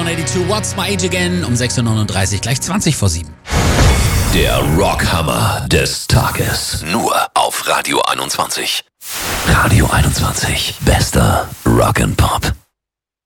182 What's My Age Again um 6.39 Uhr, gleich 20 vor 7. Der Rockhammer des Tages. Nur auf Radio 21. Radio 21. Bester Rock and Pop.